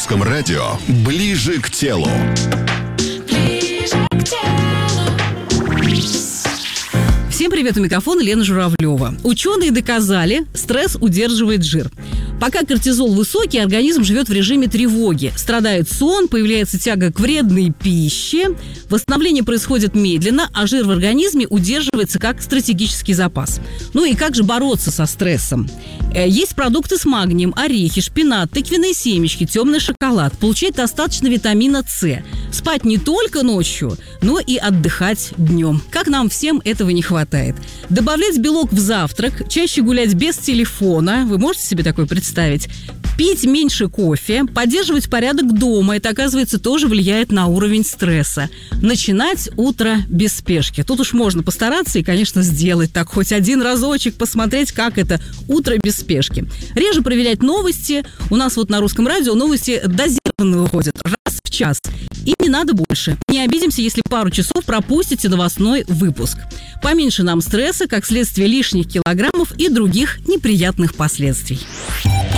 Русском радио «Ближе к телу». Всем привет, у микрофона Лена Журавлева. Ученые доказали, стресс удерживает жир. Пока кортизол высокий, организм живет в режиме тревоги. Страдает сон, появляется тяга к вредной пище. Восстановление происходит медленно, а жир в организме удерживается как стратегический запас. Ну и как же бороться со стрессом? Есть продукты с магнием, орехи, шпинат, тыквенные семечки, темный шоколад. Получать достаточно витамина С. Спать не только ночью, но и отдыхать днем. Как нам всем этого не хватает. Добавлять белок в завтрак, чаще гулять без телефона. Вы можете себе такое представить? Пить меньше кофе, поддерживать порядок дома. Это, оказывается, тоже влияет на уровень стресса. Начинать утро без спешки. Тут уж можно постараться и, конечно, сделать так хоть один разочек, посмотреть, как это утро без спешки. Реже проверять новости. У нас вот на Русском радио новости дозированно выходят раз в час. И не надо больше. Не обидимся, если пару часов пропустите новостной выпуск. Поменьше нам стресса, как следствие лишних килограммов и других неприятных последствий.